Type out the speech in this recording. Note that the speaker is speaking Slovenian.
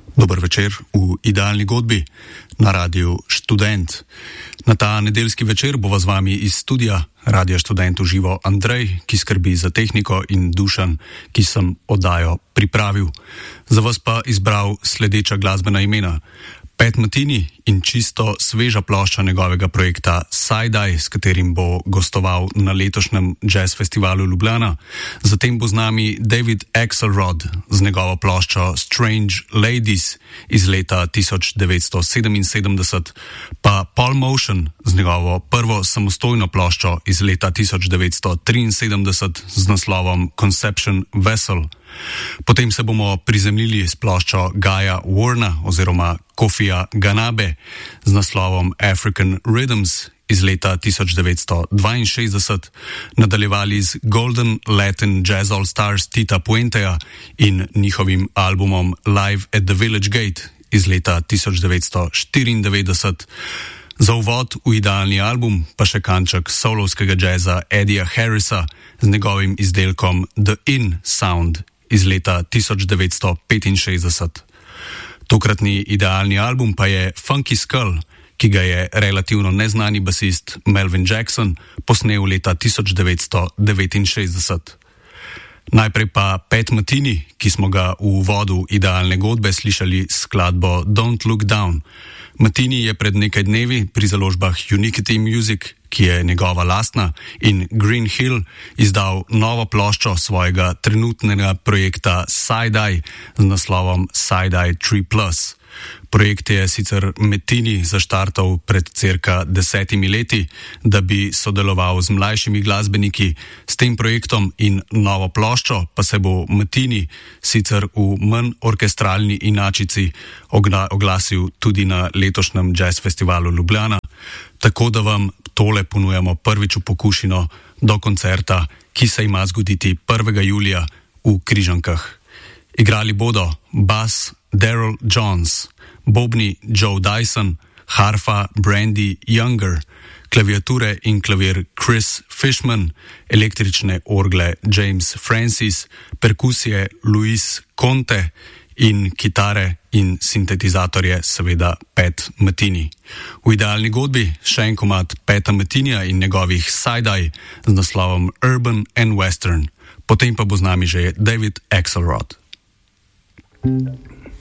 Dober večer v idealni godbi na Radiu Študent. Na ta nedeljski večer bova z vami iz studia Radia Študent v živo Andrej, ki skrbi za tehniko, in Dušan, ki sem oddajo pripravil. Za vas pa izbral sledeča glasbena imena: Pat Metheny in čisto sveža plošča njegovega projekta Side-Eye, s katerim bo gostoval na letošnjem Jazz Festivalu Ljubljana. Zatem bo z nami David Axelrod z njegovo ploščo Strange Ladies iz leta 1977, pa Paul Motion z njegovo prvo samostojno ploščo iz leta 1973 z naslovom Conception Vessel. Potem se bomo prizemljili s ploščo Guya Warna oziroma Kofija Ganabe z naslovom African Rhythms iz leta 1962, nadaljevali z Golden Latin Jazz All Stars Tita Puenteja in njihovim albumom Live at the Village Gate iz leta 1994. Za uvod v idealni album pa še kanček solovskega jazza Eddieja Harrisa z njegovim izdelkom The In Sound iz leta 1965. Tokratni idealni album pa je Funky Skull, ki ga je relativno neznani basist Melvin Jackson posnel leta 1969. Najprej pa Pat Metheny, ki smo ga v uvodu idealne godbe slišali s skladbo Don't Look Down. Metheny je pred nekaj dnevi pri založbah Unikity Music, ki je njegova lastna, in Green Hill izdal novo ploščo svojega trenutnega projekta Side-Eye z naslovom Side-Eye 3+. Projekt je sicer Metheny zaštartal pred cirka 10 leti, da bi sodeloval z mlajšimi glasbeniki. S tem projektom in novo ploščo pa se bo Metheny sicer v manj orkestralni inačici oglasil tudi na letošnjem Jazz Festivalu Ljubljana, tako da vam tole ponujamo prvič v pokušino do koncerta, ki se ima zgoditi 1. julija v Križankah. Igrali bodo bas Daryl Jones, bobni Joe Dyson, harfa Brandy Younger, klaviature in klavir Chris Fishman, električne orgle James Francis, perkusije Luis Conte in kitare in sintetizatorje seveda Pat Metheny. V idealni godbi še en komad Pata Methenyja in njegovih Side-Eye z naslovom Urban and Western. Potem pa bo z nami že David Axelrod.